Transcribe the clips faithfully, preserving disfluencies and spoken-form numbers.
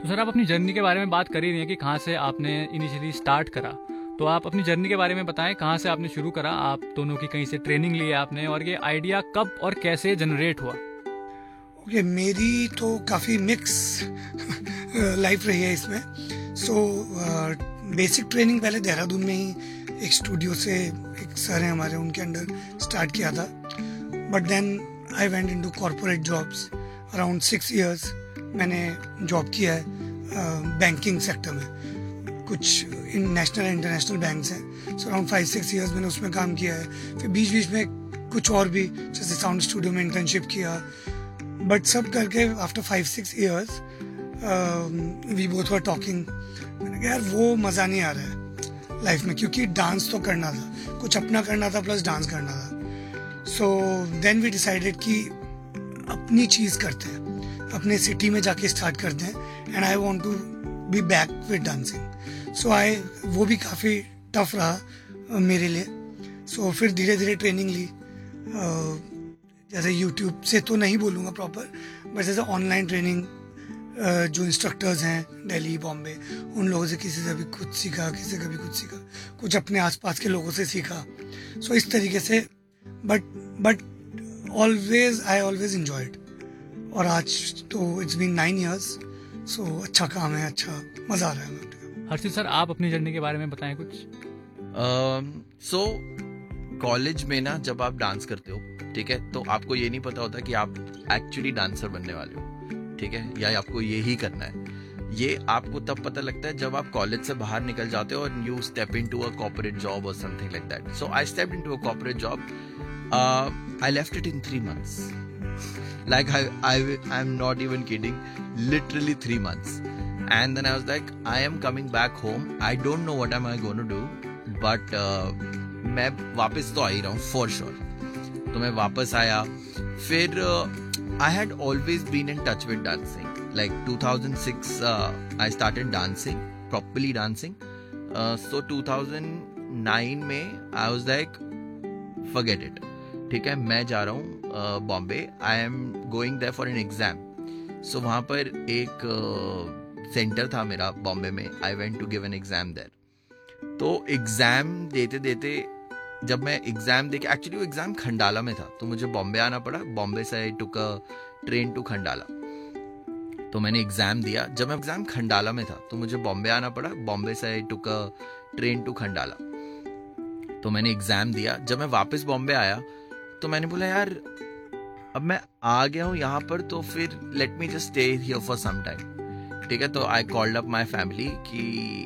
Sir आप अपनी journey के बारे में बात कर ही रही हैं कि कहाँ से आपने इनिशियली स्टार्ट करा, तो आप अपनी जर्नी के बारे में बताएं, कहाँ से आपने शुरू करा, आप दोनों की कहीं से ट्रेनिंग ली है आपने, और ये आइडिया कब और कैसे जनरेट हुआ? ओके okay, मेरी तो काफ़ी मिक्स लाइफ रही है इसमें। सो बेसिक ट्रेनिंग पहले देहरादून में ही एक स्टूडियो से एक सर हैं हमारे, उनके अंडर स्टार्ट किया था। But then I went into corporate jobs. Around six years मैंने जॉब किया है बैंकिंग uh, सेक्टर में। कुछ इन नेशनल एंड इंटरनेशनल बैंक्स हैं, so around five six years मैंने उसमें काम किया है। फिर बीच बीच में कुछ और भी, जैसे साउंड स्टूडियो में इंटर्नशिप किया। बट सब करके after five six years we both were talking, मैंने कहा यार वो मज़ा नहीं आ रहा है लाइफ में, क्योंकि डांस तो करना था, कुछ अपना करना था प्लस डांस करना था। सो देन वी डिसाइडेड कि अपनी चीज़ करते हैं, अपने सिटी में जाके स्टार्ट करते हैं। And I want to be back with dancing. सो आई वो भी काफ़ी टफ रहा मेरे लिए। सो so, फिर धीरे धीरे ट्रेनिंग ली, uh, जैसे यूट्यूब से तो नहीं बोलूँगा प्रॉपर, बट जैसे ऑनलाइन ट्रेनिंग uh, जो इंस्ट्रक्टर्स हैं दिल्ली बॉम्बे, उन लोगों से किसी से भी कुछ सीखा, किसी से कभी कुछ सीखा, कुछ अपने आसपास के लोगों से सीखा। सो so, इस तरीके से, but but always I always enjoyed. और आज तो इट्स बीन नाइन इयर्स। सो अच्छा काम है, अच्छा मज़ा आ रहा है। हर्षित सर आप अपनी जर्नी के बारे में बताएं कुछ। सो कॉलेज में ना जब आप डांस करते हो, ठीक है, तो आपको ये नहीं पता होता कि आप एक्चुअली डांसर बनने वाले हो, ठीक है, या आपको ये ही करना है। ये आपको तब पता लगता है जब आप कॉलेज से बाहर निकल जाते हो और you step into a corporate job और something like that. So I stepped into a corporate job. I left it in three months. Like I, I, I'm not even kidding. Literally three months. And then I was like, I am coming back home. I don't know what am I going to do, but uh, मैं वापस तो आ ही रहा हूँ for sure. तो मैं वापस आया. फिर uh, I had always been in touch with dancing. Like two thousand six, uh, I started dancing, properly dancing. Uh, so two thousand nine में I was like, forget it. ठीक है, मैं जा रहा हूँ Bombay. I am going there for an exam. सो वहाँ पर एक सेंटर uh, था मेरा बॉम्बे में. I went to give an exam there. तो एग्जाम देते देते जब मैं एग्जाम देके, एक्चुअली वो एग्जाम खंडाला में था, तो मुझे बॉम्बे आना पड़ा. बॉम्बे से आई टुक अ ट्रेन टू खंडाला. तो मैंने एग्जाम दिया. जब मैं एग्जाम खंडाला में था तो मुझे बॉम्बे आना पड़ा. बॉम्बे से आई टुक अ ट्रेन टू खंडाला. तो मैंने एग्जाम दिया. जब मैं वापस बॉम्बे आया तो मैंने बोला यार अब मैं आ गया हूँ यहाँ पर, तो फिर let me just stay here for some time. ठीक है, तो I called up my family कि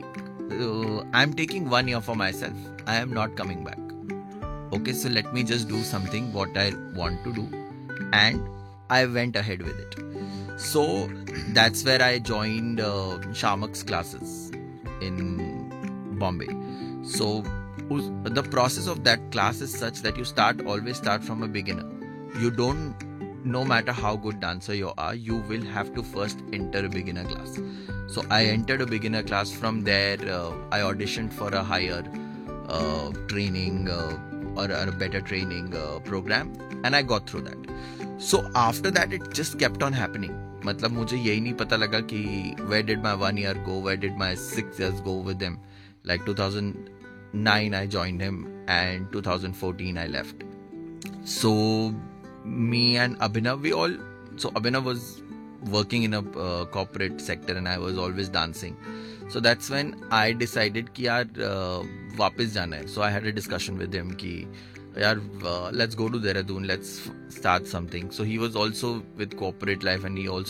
I am taking one year for my self, I am not coming back. Okay, so let me just do something what I want to do. And I went ahead with it. So that's where I joined शामक्स classes in Bombay. So the process of that class is such that you start always start from a beginner. You don't, no matter how good dancer you are, you will have to first enter a beginner class. So I entered a beginner class. From there uh, I auditioned for a higher uh, training uh, or a better training uh, program, and I got through that. So after that it just kept on happening. मतलब मुझे यही नहीं पता लगा कि where did my one year go, where did my six years go with them. Like two thousand nine I joined him, and two thousand fourteen I left. So me and Abhinav, we all, so Abhinav was working in a uh, corporate sector and I was always dancing. So that's when I decided कि यार uh, वापस जाना है. So I had a discussion with him कि यार uh, let's go to Dehradun, let's start something. So he was also with corporate life and he also